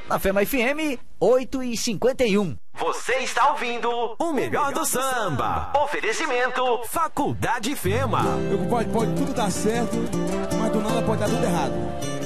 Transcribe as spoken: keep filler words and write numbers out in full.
Na Fema F M, oito e cinquenta e um. Você está ouvindo o melhor do samba. Oferecimento Faculdade Fema. Pode, pode tudo dar certo, mas do nada pode dar tudo errado.